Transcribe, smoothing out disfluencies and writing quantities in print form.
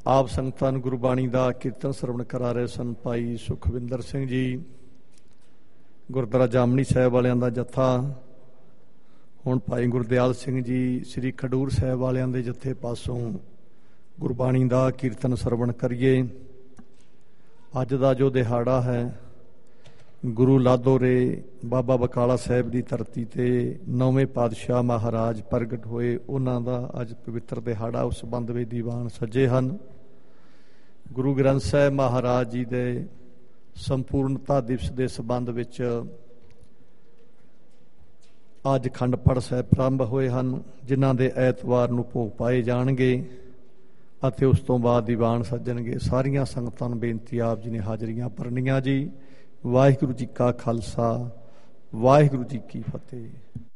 ਆਪ ਸੰਗਤਾਂ ਨੂੰ ਗੁਰਬਾਣੀ ਦਾ ਕੀਰਤਨ ਸਰਵਣ ਕਰਾ ਰਹੇ ਸਨ ਭਾਈ ਸੁਖਵਿੰਦਰ ਸਿੰਘ ਜੀ, ਗੁਰਦੁਆਰਾ ਜਾਮਣੀ ਸਾਹਿਬ ਵਾਲਿਆਂ ਦਾ ਜੱਥਾ। ਹੁਣ ਭਾਈ ਗੁਰਦਿਆਲ ਸਿੰਘ ਜੀ ਸ੍ਰੀ ਖਡੂਰ ਸਾਹਿਬ ਵਾਲਿਆਂ ਦੇ ਜੱਥੇ ਪਾਸੋਂ ਗੁਰਬਾਣੀ ਦਾ ਕੀਰਤਨ ਸਰਵਣ ਕਰੀਏ। ਅੱਜ ਦਾ ਜੋ ਦਿਹਾੜਾ ਹੈ, ਗੁਰੂ ਲਾਧੋਰੇ ਬਾਬਾ ਬਕਾਲਾ ਸਾਹਿਬ ਦੀ ਧਰਤੀ ਤੇ 9ਵੇਂ ਪਾਤਸ਼ਾਹ ਮਹਾਰਾਜ ਪ੍ਰਗਟ ਹੋਏ, ਉਹਨਾਂ ਦਾ ਅੱਜ ਪਵਿੱਤਰ ਦਿਹਾੜਾ। ਉਸ ਸੰਬੰਧ ਵਿੱਚ ਦੀਵਾਨ ਸੱਜੇ ਹਨ। ਗੁਰੂ ਗ੍ਰੰਥ ਸਾਹਿਬ ਮਹਾਰਾਜ ਜੀ ਦੇ ਸੰਪੂਰਨਤਾ ਦਿਵਸ ਦੇ ਸੰਬੰਧ ਵਿੱਚ ਅੱਜ ਅਖੰਡ ਪਾਠ ਸਾਹਿਬ ਪ੍ਰਾਰੰਭ ਹੋਏ ਹਨ, ਜਿਨ੍ਹਾਂ ਦੇ ਐਤਵਾਰ ਨੂੰ ਭੋਗ ਪਾਏ ਜਾਣਗੇ ਅਤੇ ਉਸ ਤੋਂ ਬਾਅਦ ਦੀਵਾਨ ਸੱਜਣਗੇ। ਸਾਰੀਆਂ ਸੰਗਤਾਂ ਨੂੰ ਬੇਨਤੀ, ਆਪ ਜੀ ਨੇ ਹਾਜ਼ਰੀਆਂ ਭਰਨੀਆਂ ਜੀ। ਵਾਹਿਗੁਰੂ ਜੀ ਕਾ ਖਾਲਸਾ, ਵਾਹਿਗੁਰੂ ਜੀ ਕੀ ਫਤਿਹ।